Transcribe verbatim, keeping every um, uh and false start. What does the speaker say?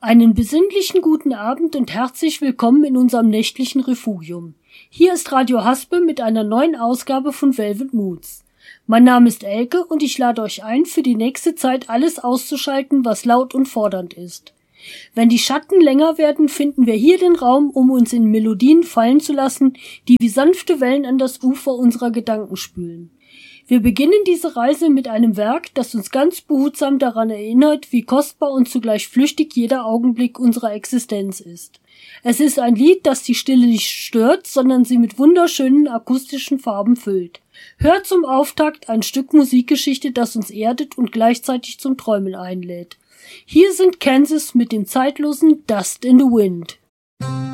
Einen besinnlichen guten Abend und herzlich willkommen in unserem nächtlichen Refugium. Hier ist Radio Haspe mit einer neuen Ausgabe von Velvet Moods. Mein Name ist Elke und ich lade euch ein, für die nächste Zeit alles auszuschalten, was laut und fordernd ist. Wenn die Schatten länger werden, finden wir hier den Raum, um uns in Melodien fallen zu lassen, die wie sanfte Wellen an das Ufer unserer Gedanken spülen. Wir beginnen diese Reise mit einem Werk, das uns ganz behutsam daran erinnert, wie kostbar und zugleich flüchtig jeder Augenblick unserer Existenz ist. Es ist ein Lied, das die Stille nicht stört, sondern sie mit wunderschönen akustischen Farben füllt. Hört zum Auftakt ein Stück Musikgeschichte, das uns erdet und gleichzeitig zum Träumen einlädt. Hier sind Kansas mit dem zeitlosen Dust in the Wind.